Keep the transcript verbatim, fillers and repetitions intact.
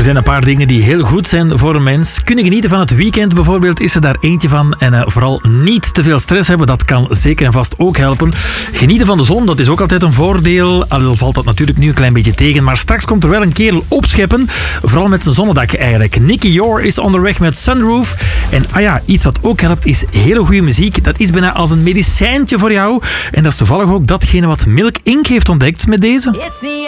Er zijn een paar dingen die heel goed zijn voor een mens. Kunnen genieten van het weekend bijvoorbeeld is er daar eentje van. En uh, vooral niet te veel stress hebben, dat kan zeker en vast ook helpen. Genieten van de zon, dat is ook altijd een voordeel. Al valt dat natuurlijk nu een klein beetje tegen. Maar straks komt er wel een kerel opscheppen. Vooral met zijn zonnedak eigenlijk. Nicky Yor is onderweg met Sunroof. En ah ja, iets wat ook helpt is hele goede muziek. Dat is bijna als een medicijntje voor jou. En dat is toevallig ook datgene wat Milk Inc heeft ontdekt met deze.